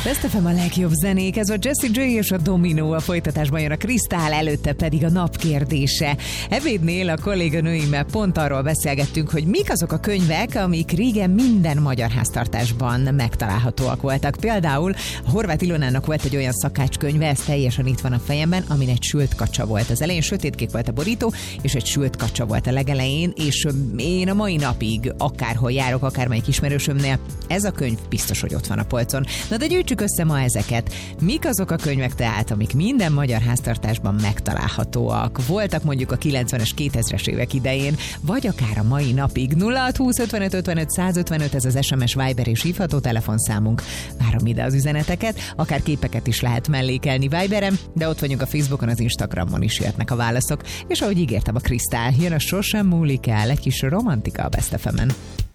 Best FM a legjobb zenék, ez a Jessie J és a Domino, a folytatásban jön a Krisztál, előtte pedig a nap kérdése. Ebédnél a kolléganőimmel pont arról beszélgettünk, hogy mik azok a könyvek, amik régen minden magyar háztartásban megtalálhatóak voltak. Például a Horváth Ilonának volt egy olyan szakácskönyve, ez teljesen itt van a fejemben, amin egy sült kacsa volt az elején, sötétkék volt a borító, és egy sült kacsa volt a legelején, és én a mai napig, akárhol járok, akármelyik ismerősömnél, ez a könyv biztos, hogy ott van a polcon. Na de gyűjtsük össze ma ezeket. Mik azok a könyvek tehát, amik minden magyar háztartásban megtalálhatóak? Voltak mondjuk a 90-es, 2000-es évek idején, vagy akár a mai napig. 0620 55 55 155, ez az SMS, Viber és hívható telefonszámunk. Várom ide az üzeneteket, akár képeket is lehet mellékelni Viberen, de ott vagyunk a Facebookon, az Instagramon is jöhetnek a válaszok. És ahogy ígértem, a Krisztál, jön a Sosem múlik el, egy kis romantika a Best FM-en.